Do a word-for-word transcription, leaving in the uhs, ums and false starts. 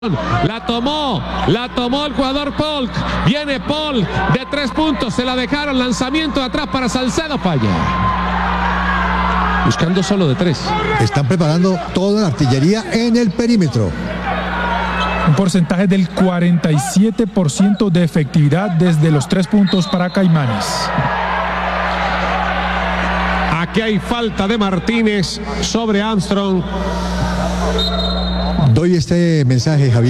La tomó, la tomó el jugador Polk. Viene Polk de tres puntos, se la dejaron, lanzamiento de atrás para Salcedo, falla. Buscando solo de tres. Están preparando toda la artillería en el perímetro. Un porcentaje del cuarenta y siete por ciento de efectividad desde los tres puntos para Caimanes. Aquí hay falta de Martínez sobre Armstrong. Doy este mensaje, Javier.